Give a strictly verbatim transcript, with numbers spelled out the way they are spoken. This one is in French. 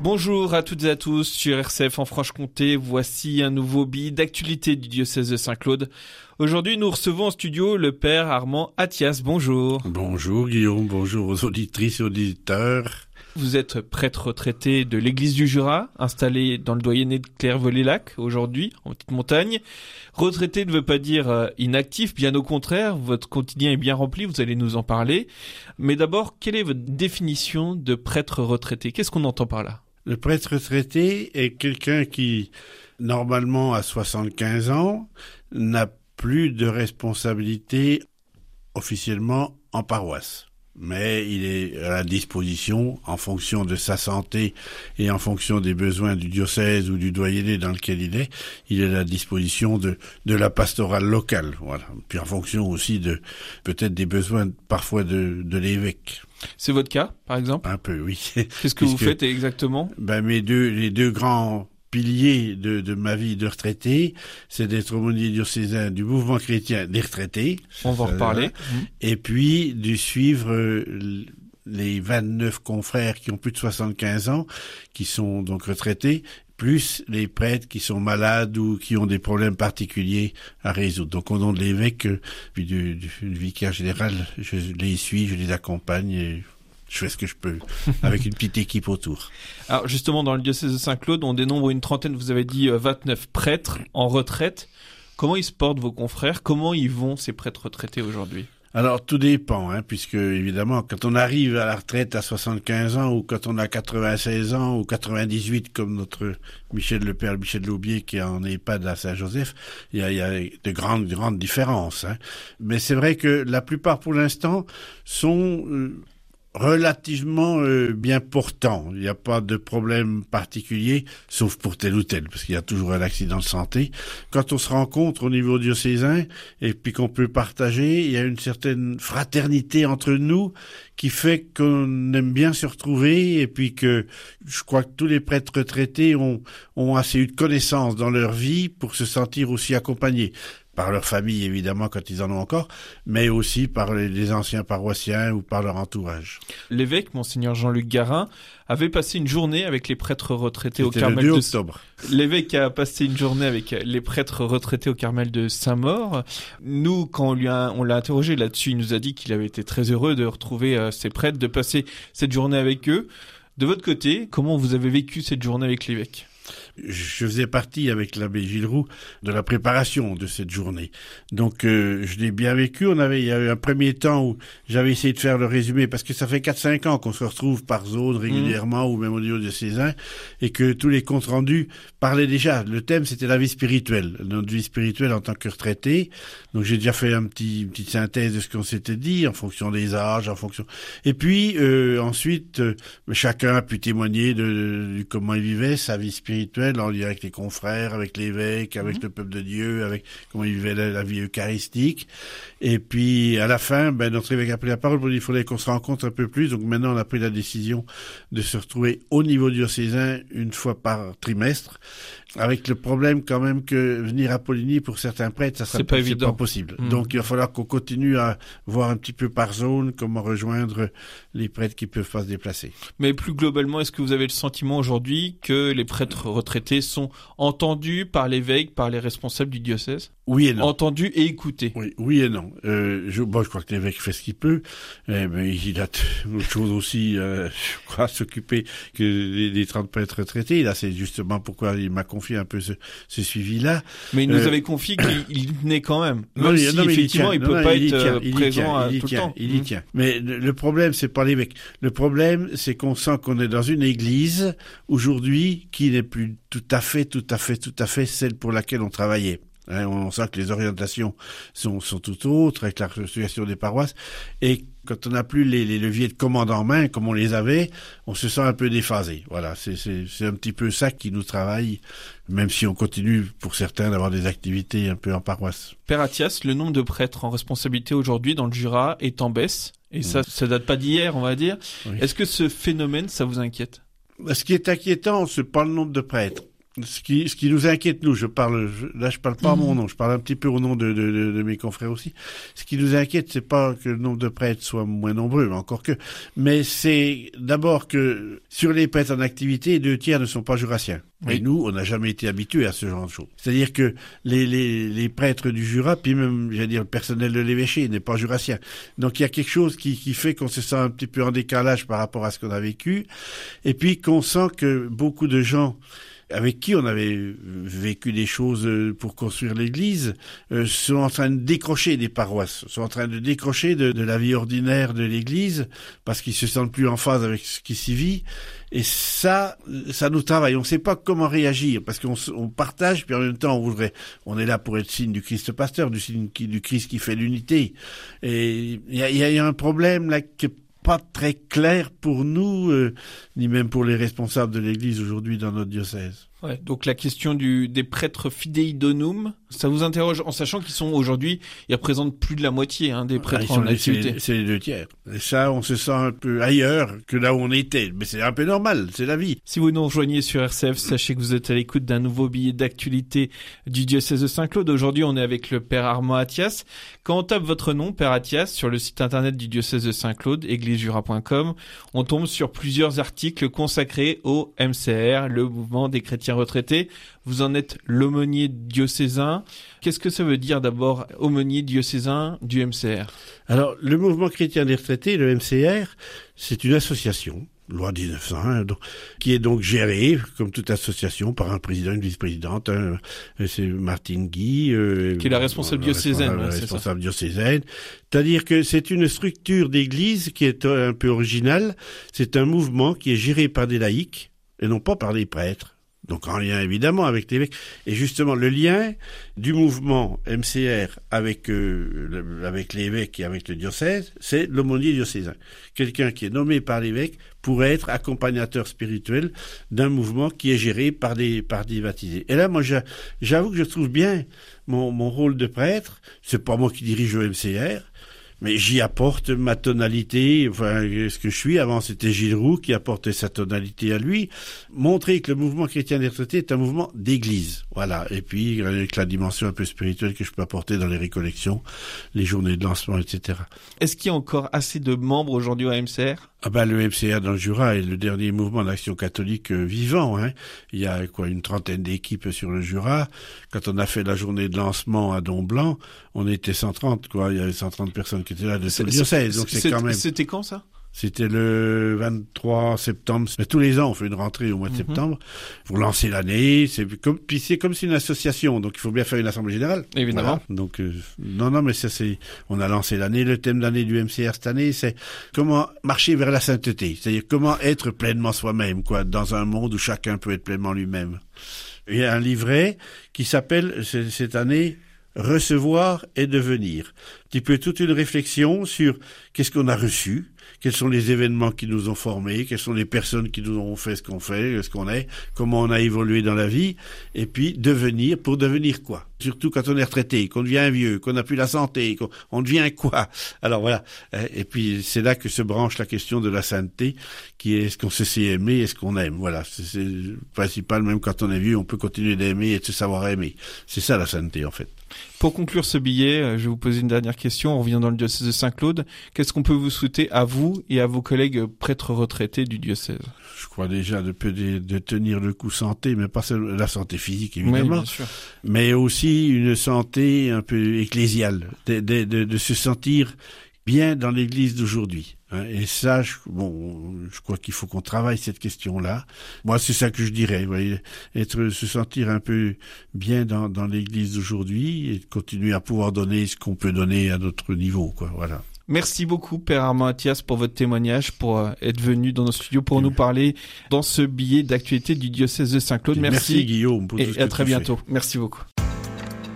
Bonjour à toutes et à tous, sur R C F en Franche-Comté, voici un nouveau billet d'actualité du diocèse de Saint-Claude. Aujourd'hui, nous recevons en studio le père Armand Athias. Bonjour. Bonjour Guillaume, bonjour aux auditrices et auditeurs. Vous êtes prêtre retraité de l'église du Jura, installé dans le doyenné de Clairvaux-les-Lacs, aujourd'hui, en petite montagne. Retraité ne veut pas dire euh, inactif, bien au contraire, votre quotidien est bien rempli, vous allez nous en parler. Mais d'abord, quelle est votre définition de prêtre retraité ? Qu'est-ce qu'on entend par là ? Le prêtre retraité est quelqu'un qui, normalement à soixante-quinze ans, n'a plus de responsabilité officiellement en paroisse. Mais il est à la disposition, en fonction de sa santé et en fonction des besoins du diocèse ou du doyenné dans lequel il est, il est à la disposition de, de la pastorale locale. Voilà. Puis en fonction aussi de peut-être des besoins parfois de, de l'évêque. C'est votre cas, par exemple ? Un peu, oui. Qu'est-ce que Puisque, vous faites exactement ? Ben mes deux, les deux grands pilier de, de ma vie de retraité, c'est d'être aumônier diocésain du mouvement chrétien des retraités. On va en reparler. Et puis de suivre euh, les vingt-neuf confrères qui ont plus de soixante-quinze ans, qui sont donc retraités, plus les prêtres qui sont malades ou qui ont des problèmes particuliers à résoudre. Donc au nom de l'évêque, euh, puis du, du, du vicaire général, je les suis, je les accompagne et je fais ce que je peux, avec une petite équipe autour. Alors justement, dans le diocèse de Saint-Claude, on dénombre une trentaine, vous avez dit vingt-neuf prêtres en retraite. Comment ils se portent vos confrères ? Comment ils vont ces prêtres retraités aujourd'hui ? Alors tout dépend, hein, puisque évidemment, quand on arrive à la retraite à soixante-quinze ans, ou quand on a quatre-vingt-seize ans, ou quatre-vingt-dix-huit, comme notre Michel le Père Michel Laubier qui est en EHPAD à Saint-Joseph, il y a, il y a de grandes, grandes différences. Hein. Mais c'est vrai que la plupart, pour l'instant, sont... Euh, relativement euh, bien portant. Il n'y a pas de problème particulier, sauf pour tel ou tel, parce qu'il y a toujours un accident de santé. Quand on se rencontre au niveau diocésain, et puis qu'on peut partager, il y a une certaine fraternité entre nous qui fait qu'on aime bien se retrouver, et puis que je crois que tous les prêtres retraités ont, ont assez eu de connaissances dans leur vie pour se sentir aussi accompagnés. Par leur famille, évidemment, quand ils en ont encore, mais aussi par les, les anciens paroissiens ou par leur entourage. L'évêque, Monseigneur Jean-Luc Garin, avait passé une journée avec les prêtres retraités C'était au Carmel le deux de... octobre. L'évêque a passé une journée avec les prêtres retraités au Carmel de Saint-Maur. Nous, quand on, lui a, on l'a interrogé là-dessus, il nous a dit qu'il avait été très heureux de retrouver euh, ces prêtres, de passer cette journée avec eux. De votre côté, comment vous avez vécu cette journée avec l'évêque ? Je faisais partie avec l'abbé Gilles Roux de la préparation de cette journée. Donc euh, je l'ai bien vécu. On avait, il y a eu un premier temps où j'avais essayé de faire le résumé, parce que ça fait quatre cinq ans qu'on se retrouve par zone régulièrement, mmh. ou même au niveau diocésain, et que tous les comptes rendus parlaient déjà. Le thème, c'était la vie spirituelle, notre vie spirituelle en tant que retraité. Donc j'ai déjà fait un petit, une petite synthèse de ce qu'on s'était dit, en fonction des âges, en fonction... Et puis euh, ensuite, euh, chacun a pu témoigner de, de, de comment il vivait sa vie spirituelle, en lien avec les confrères, avec l'évêque, avec mmh. le peuple de Dieu, avec comment il vivait la, la vie eucharistique. Et puis, à la fin, ben, notre évêque a pris la parole pour dire qu'il fallait qu'on se rencontre un peu plus. Donc maintenant, on a pris la décision de se retrouver au niveau diocésain une fois par trimestre, avec le problème quand même que venir à Poligny pour certains prêtres, ça sera pas, pas, pas possible. Mmh. Donc il va falloir qu'on continue à voir un petit peu par zone comment rejoindre les prêtres qui peuvent pas se déplacer. Mais plus globalement, est-ce que vous avez le sentiment aujourd'hui que les prêtres retraités sont entendus par l'évêque, par les responsables du diocèse ? Oui et non. Entendus et écoutés. Oui, oui et non. Euh, je, bon, je crois que l'évêque fait ce qu'il peut, eh, mais il a autre chose aussi, euh, je crois, à s'occuper que les, les trente prêtres retraités. Là, c'est justement pourquoi il m'a confié un peu ce, ce suivi-là. Mais il nous euh, avait confié qu'il y tenait quand même. Même non, si, non, effectivement, il, il peut non, pas il être tient, euh, présent il à tout tient, le temps. Il y tient. Mais le, le problème, c'est pas l'évêque. Le problème, c'est qu'on sent qu'on est dans une église, aujourd'hui, qui n'est plus tout à fait, tout à fait, tout à fait celle pour laquelle on travaillait. Hein, on sent que les orientations sont, sont tout autres avec la situation des paroisses, et quand on n'a plus les, les leviers de commande en main comme on les avait, on se sent un peu déphasé. Voilà, c'est, c'est, c'est un petit peu ça qui nous travaille, même si on continue pour certains d'avoir des activités un peu en paroisse. Père Athias, le nombre de prêtres en responsabilité aujourd'hui dans le Jura est en baisse, et mmh. ça, ça date pas d'hier, on va dire. Oui. Est-ce que ce phénomène, ça vous inquiète ? Ce qui est inquiétant, c'est pas le nombre de prêtres. Ce qui, ce qui nous inquiète, nous, je parle, je, là, je parle pas à mon nom, je parle un petit peu au nom de, de, de, de mes confrères aussi. Ce qui nous inquiète, c'est pas que le nombre de prêtres soit moins nombreux, mais encore que, mais c'est d'abord que sur les prêtres en activité, deux tiers ne sont pas jurassiens. Oui. Et nous, on n'a jamais été habitués à ce genre de choses. C'est-à-dire que les, les, les prêtres du Jura, puis même, j'allais dire, le personnel de l'évêché n'est pas jurassien. Donc il y a quelque chose qui, qui fait qu'on se sent un petit peu en décalage par rapport à ce qu'on a vécu, et puis qu'on sent que beaucoup de gens avec qui on avait vécu des choses pour construire l'église, euh, sont en train de décrocher des paroisses, sont en train de décrocher de, de la vie ordinaire de l'église, parce qu'ils se sentent plus en phase avec ce qui s'y vit. Et ça, ça nous travaille. On ne sait pas comment réagir, parce qu'on on partage, puis en même temps, on voudrait, on est là pour être signe du Christ pasteur, du signe qui, du Christ qui fait l'unité. Et il y a, y a un problème là qui est pas très clair pour nous, euh, ni même pour les responsables de l'Église aujourd'hui dans notre diocèse. Ouais, donc la question du, des prêtres fidei donum, ça vous interroge en sachant qu'ils sont aujourd'hui, ils représentent plus de la moitié hein, des prêtres ah, en activité. C'est, c'est les deux tiers. Et ça, on se sent un peu ailleurs que là où on était. Mais c'est un peu normal, c'est la vie. Si vous nous rejoignez sur R C F, sachez que vous êtes à l'écoute d'un nouveau billet d'actualité du diocèse de Saint-Claude. Aujourd'hui, on est avec le Père Armand Athias. Quand on tape votre nom, Père Athias, sur le site internet du diocèse de Saint-Claude, église jura point com, on tombe sur plusieurs articles consacrés au M C R, le mouvement des chrétiens retraités. Vous en êtes l'aumônier diocésain. Qu'est-ce que ça veut dire d'abord, aumônier diocésain du M C R? Alors, le mouvement chrétien des retraités, le M C R, c'est une association, loi dix-neuf cent un, donc, qui est donc gérée, comme toute association, par un président, une vice-présidente. Hein, c'est Martine Guy. Euh, qui est la responsable diocésaine. La ouais, responsable diocésaine. C'est-à-dire que c'est une structure d'église qui est un peu originale. C'est un mouvement qui est géré par des laïcs, et non pas par des prêtres. Donc en lien évidemment avec l'évêque. Et justement, le lien du mouvement M C R avec euh, le, avec l'évêque et avec le diocèse, c'est l'aumônier diocésain. Quelqu'un qui est nommé par l'évêque pourrait être accompagnateur spirituel d'un mouvement qui est géré par des par des baptisés. Et là, moi, j'avoue que je trouve bien mon, mon rôle de prêtre. C'est pas moi qui dirige le M C R. Mais j'y apporte ma tonalité, enfin, ce que je suis. Avant, c'était Gilles Roux qui apportait sa tonalité à lui. Montrer que le mouvement chrétien des retraités est un mouvement d'église. Voilà. Et puis, avec la dimension un peu spirituelle que je peux apporter dans les récollections, les journées de lancement, et cetera. Est-ce qu'il y a encore assez de membres aujourd'hui au M C R? Ah ben, le M C R dans le Jura est le dernier mouvement d'action catholique euh, vivant, hein. Il y a, quoi, une trentaine d'équipes sur le Jura. Quand on a fait la journée de lancement à Don-Blanc, on était cent trente, quoi. Il y avait cent trente personnes qui étaient là de ce diocèse. Donc c'est quand même. C'était quand, ça? C'était le vingt-trois septembre. Mais tous les ans, on fait une rentrée au mois de mm-hmm. septembre pour lancer l'année. C'est comme, puis c'est comme si une association. Donc, il faut bien faire une assemblée générale. Évidemment. Voilà. Donc, euh, non, non, mais ça, c'est, on a lancé l'année. Le thème d'année du M C R cette année, c'est comment marcher vers la sainteté. C'est-à-dire comment être pleinement soi-même, quoi, dans un monde où chacun peut être pleinement lui-même. Il y a un livret qui s'appelle, cette année, Recevoir et devenir. Un petit peu toute une réflexion sur qu'est-ce qu'on a reçu, quels sont les événements qui nous ont formés, quelles sont les personnes qui nous ont fait ce qu'on fait, ce qu'on est, comment on a évolué dans la vie, et puis devenir, pour devenir quoi? Surtout quand on est retraité, qu'on devient vieux, qu'on n'a plus la santé, qu'on on devient quoi? Alors voilà. Et puis c'est là que se branche la question de la sainteté, qui est est-ce qu'on se sait aimer, est-ce qu'on aime? Voilà. C'est, c'est le principal, même quand on est vieux, on peut continuer d'aimer et de se savoir aimer. C'est ça la sainteté en fait. Pour conclure ce billet, je vais vous poser une dernière question. On revient dans le diocèse de Saint-Claude. Qu'est-ce qu'on peut vous souhaiter à vous et à vos collègues prêtres retraités du diocèse? Je crois déjà de, de, de tenir le coup santé, mais pas seulement la santé physique évidemment, oui, bien sûr. Mais aussi une santé un peu ecclésiale, de, de, de, de se sentir bien dans l'église d'aujourd'hui. Et ça, je, bon, je crois qu'il faut qu'on travaille cette question-là. Moi, c'est ça que je dirais, vous voyez, être, se sentir un peu bien dans, dans l'église d'aujourd'hui et continuer à pouvoir donner ce qu'on peut donner à notre niveau, quoi, voilà. Merci beaucoup, Père Armand Athias, pour votre témoignage, pour euh, être venu dans nos studios pour oui. nous parler dans ce billet d'actualité du diocèse de Saint-Claude. Merci, Merci Guillaume, pour et tout ce à que très bientôt. Fais. Merci beaucoup.